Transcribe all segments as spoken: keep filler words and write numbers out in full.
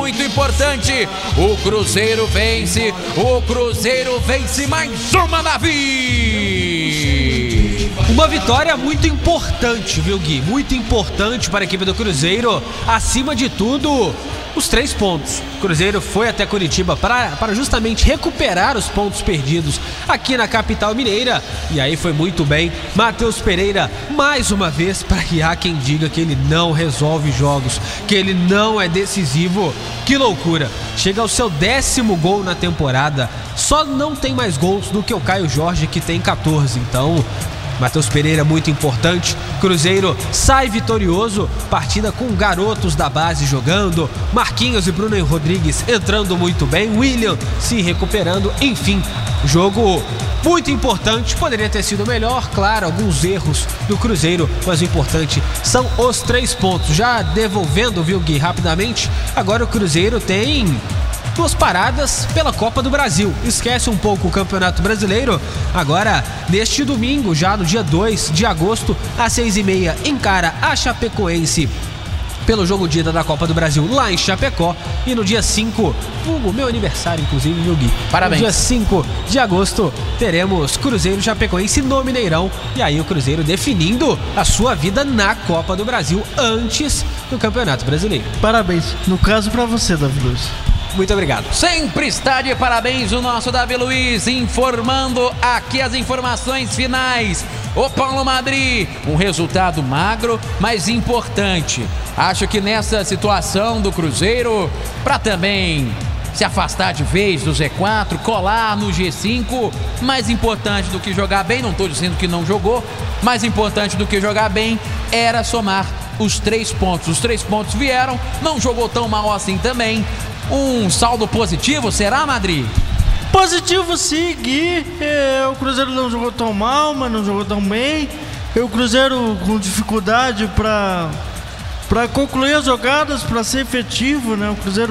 muito importante. O Cruzeiro vence, o Cruzeiro vence mais uma, Davi! Uma vitória muito importante, viu, Gui? Muito importante para a equipe do Cruzeiro. Acima de tudo, os três pontos. O Cruzeiro foi até Curitiba para, para justamente recuperar os pontos perdidos aqui na capital mineira. E aí foi muito bem. Matheus Pereira, mais uma vez, para que há quem diga que ele não resolve jogos, que ele não é decisivo. Que loucura. Chega ao seu décimo gol na temporada. Só não tem mais gols do que o Caio Jorge, que tem catorze. Então, Matheus Pereira muito importante. Cruzeiro sai vitorioso. Partida com garotos da base jogando. Marquinhos e Bruno Rodrigues entrando muito bem. William se recuperando. Enfim, jogo muito importante. Poderia ter sido melhor, claro, alguns erros do Cruzeiro, mas o importante são os três pontos. Já devolvendo, viu, Gui, rapidamente. Agora o Cruzeiro tem duas paradas pela Copa do Brasil. Esquece um pouco o Campeonato Brasileiro. Agora, neste domingo, já no dia dois de agosto, às seis e meia, encara a Chapecoense pelo jogo de ida da Copa do Brasil lá em Chapecó. E no dia cinco, o meu aniversário, inclusive, meu Gui. Parabéns. No dia cinco de agosto, teremos Cruzeiro e Chapecoense no Mineirão. E aí o Cruzeiro definindo a sua vida na Copa do Brasil antes do Campeonato Brasileiro. Parabéns. No caso, pra você, Davi Luiz. Muito obrigado. Sempre está de parabéns o nosso Davi Luiz, informando aqui as informações finais. O Paulo Madri, um resultado magro, mas importante. Acho que nessa situação do Cruzeiro, para também se afastar de vez do Z quatro, colar no G cinco, mais importante do que jogar bem, não estou dizendo que não jogou, mais importante do que jogar bem era somar os três pontos. Os três pontos vieram, não jogou tão mal assim também. Um saldo positivo, será, Madri? Positivo sim, Gui. É, o Cruzeiro não jogou tão mal, mas não jogou tão bem. E o Cruzeiro com dificuldade para para concluir as jogadas, para ser efetivo, né? O Cruzeiro,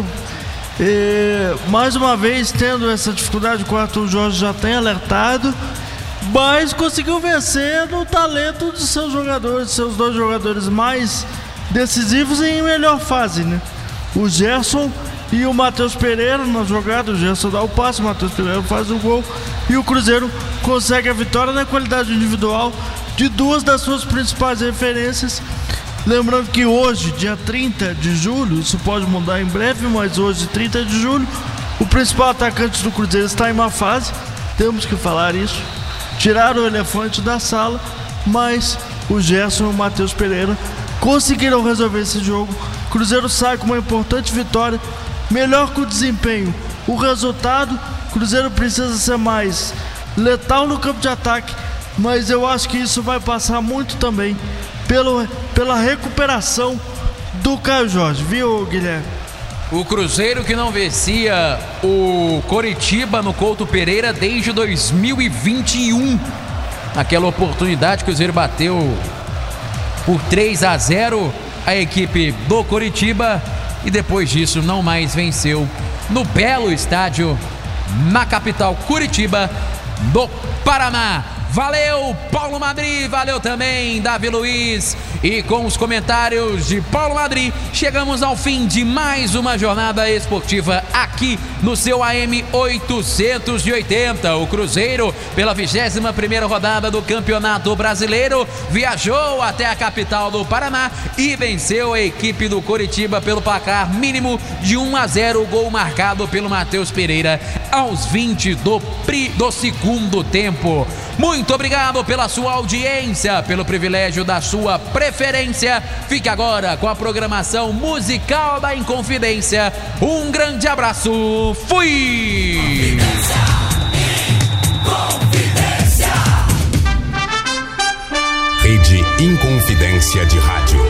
é, mais uma vez, tendo essa dificuldade, o Arthur Jorge já tem alertado, mas conseguiu vencer no talento dos seus jogadores, seus dois jogadores mais decisivos em melhor fase, né? O Gerson e o Matheus Pereira na jogada. O Gerson dá o passe, o Matheus Pereira faz o gol e o Cruzeiro consegue a vitória na qualidade individual de duas das suas principais referências. Lembrando que hoje, dia trinta de julho, isso pode mudar em breve, mas hoje, trinta de julho, o principal atacante do Cruzeiro está em má fase. Temos que falar isso. Tiraram o elefante da sala, mas o Gerson e o Matheus Pereira conseguiram resolver esse jogo. O Cruzeiro sai com uma importante vitória, melhor que o desempenho. O resultado, o Cruzeiro precisa ser mais letal no campo de ataque, mas eu acho que isso vai passar muito também pelo, pela recuperação do Caio Jorge, viu, Guilherme? O Cruzeiro que não vencia o Coritiba no Couto Pereira desde dois mil e vinte e um. Naquela oportunidade, o Cruzeiro bateu por três a zero a equipe do Coritiba e depois disso não mais venceu no belo estádio na capital Curitiba do Paraná. Valeu, Paulo Madri, valeu também, Davi Luiz. E com os comentários de Paulo Madri, chegamos ao fim de mais uma jornada esportiva aqui no seu A M oitocentos e oitenta. O Cruzeiro, pela vigésima primeira rodada do Campeonato Brasileiro, viajou até a capital do Paraná e venceu a equipe do Coritiba pelo placar mínimo de um a zero, gol marcado pelo Matheus Pereira aos vinte do, pri, do segundo tempo. Muito obrigado pela sua audiência, pelo privilégio da sua preferência. Fique agora com a programação musical da Inconfidência. Um grande abraço. Fui! Inconfidência. Rede Inconfidência de Rádio.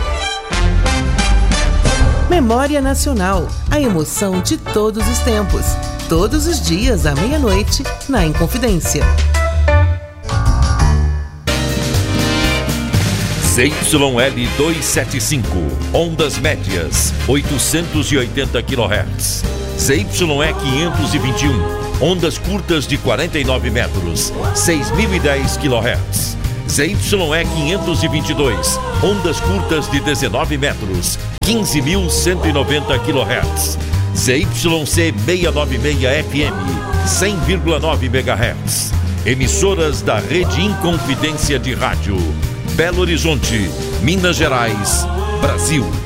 Memória Nacional, a emoção de todos os tempos. Todos os dias à meia-noite na Inconfidência. Z Y L duzentos e setenta e cinco, ondas médias, oitocentos e oitenta quilohertz. Z Y E quinhentos e vinte e um, ondas curtas de quarenta e nove metros, seis mil e dez quilohertz. Z Y E quinhentos e vinte e dois, ondas curtas de dezenove metros, quinze mil cento e noventa quilohertz. Z Z Y C seiscentos e noventa e seis F M, cem vírgula nove megahertz. Emissoras da Rede Inconfidência de Rádio. Belo Horizonte, Minas Gerais, Brasil.